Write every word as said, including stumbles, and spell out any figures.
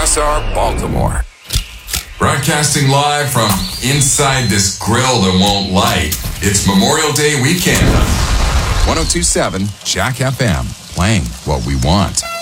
S R Baltimore. Broadcasting live from inside this grill that won't light. It's Memorial Day weekend. ten twenty-seven Jack F M, playing what we want.